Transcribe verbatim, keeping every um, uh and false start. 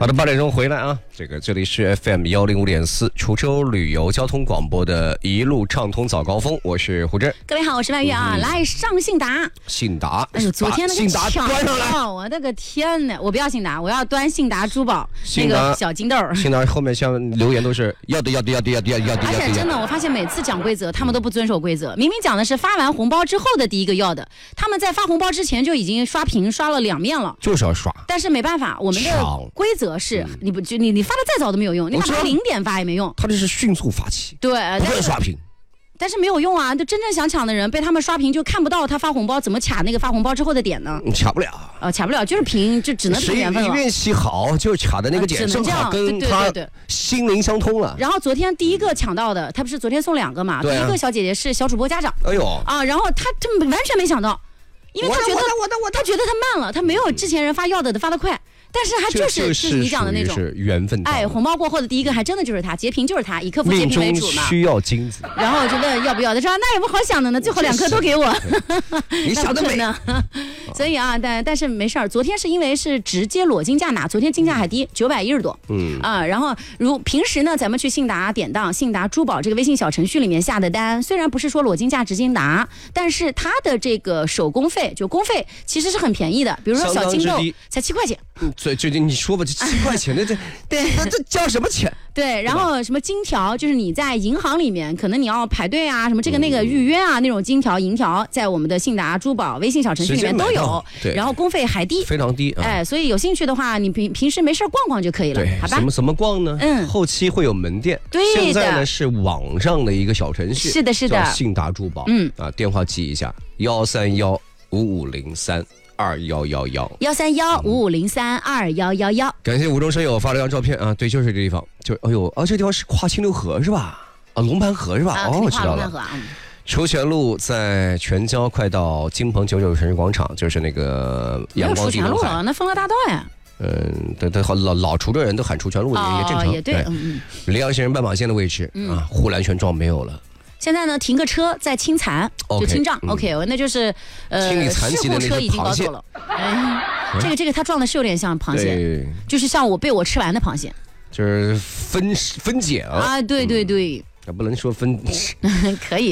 好的，八点钟回来啊！这个这里是 F M 幺零五点四，滁州旅游交通广播的一路畅通早高峰，我是胡真。 各位好，我是万月啊，嗯、来上信达。 信达， 哎呦，昨天那个信达端上来， 我的个天哪！我不要信达，我要端信达珠宝那个小金豆。 信达后面像留言都是要的要的要的要的要的要的。 而且真的，我发现每次讲规则，他们都不遵守规则。明明讲的是发完红包之后的第一个要的，他们在发红包之前就已经刷屏刷了两面了， 就是要刷。 但是没办法，我们的规则是，你不就你你发的再早都没有用，你哪怕零点发也没用。 他这是迅速发起， 对， 不断刷屏。 但是没有用啊！就真正想抢的人被他们刷屏，就看不到他发红包怎么卡那个发红包之后的点呢？ 卡不了， 呃，卡不了，就是凭就只能凭缘分了。 谁运气好就卡的那个点，正好跟他心灵相通了。 然后昨天第一个抢到的，他不是昨天送两个嘛？第一个小姐姐是小主播家长。 哎呦啊！然后他他完全没想到，因为他觉得他觉得他慢了，他没有之前人发要的的发得快。但是他就是就是你讲的那种是缘分， 哎，红包过后的第一个还真的就是他，截屏就是他，以客服截屏为主嘛。 需要金子， 然后我就问要不要，他说那有不好想的呢，最后两颗都给我。 你想得美呢。所以啊，但但是没事儿，昨天是因为是直接裸金价拿，昨天金价还低，九百一十多。嗯啊，然后如平时呢，咱们去信达典当、信达珠宝这个微信小程序里面下的单，虽然不是说裸金价直接拿，但是它的这个手工费就工费其实是很便宜的，比如说小金豆才七块钱。 嗯，最最近你说吧，这七块钱的这对， 这这叫什么钱？ 对，然后什么金条，就是你在银行里面，可能你要排队啊，什么这个那个预约啊，那种金条、银条，在我们的信达珠宝微信小程序里面都有， 对， 然后工费还低， 非常低， 哎，所以有兴趣的话，你平平时没事逛逛就可以了， 对， 好吧？ 怎么怎么逛呢？嗯，后期会有门店， 对的， 现在呢是网上的一个小程序， 是的，是的， 叫信达珠宝，嗯啊，电话记一下幺三幺五五零三。二幺幺幺幺三幺五五零三二幺幺幺， 感谢无中生有发了张照片啊，对，就是这地方，就哎呦，啊，这地方是跨清流河是吧？啊，龙盘河是吧？ 啊、 哦，我知道了。锄泉路在全郊，快到金鹏九九城市广场，就是那个阳光地中海。 那丰乐大道呀。 嗯，对对，老老滁州人都喊锄泉路， 哦、 也正常。 也对，嗯嗯。 临阳行人斑马线的位置、嗯、啊，护栏全装没有了。 现在呢，停个车在清残， okay, 就清障、 嗯、 ，OK， 那就是呃， 清理残疾的那车已经搞走了。哎，这个这个，它撞的是有点像螃蟹，就是像我被我吃完的螃蟹， 就是分分解了啊，对对对， 嗯、不能说分， 可以。